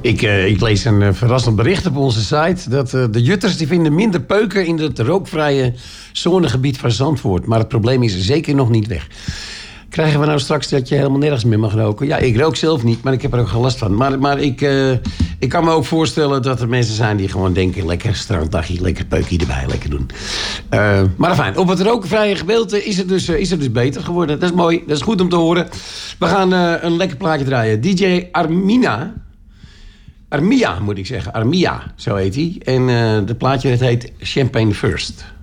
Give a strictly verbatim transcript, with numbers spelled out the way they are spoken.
Ik, uh, ik lees een uh, verrassend bericht op onze site. Dat uh, de jutters die vinden minder peuken in het rookvrije zonegebied van Zandvoort. Maar het probleem is zeker nog niet weg. Krijgen we nou straks dat je helemaal nergens meer mag roken? Ja, ik rook zelf niet, maar ik heb er ook geen last van. Maar, maar ik, uh, ik kan me ook voorstellen dat er mensen zijn die gewoon denken... lekker stranddagje, lekker peukje erbij, lekker doen. Uh, maar fijn, op het rookvrije gedeelte is het, dus, uh, is het dus beter geworden. Dat is mooi, dat is goed om te horen. We gaan uh, een lekker plaatje draaien. D J Armina... Armia, moet ik zeggen. Armia, zo heet hij. En uh, de plaatje, het heet Champagne First.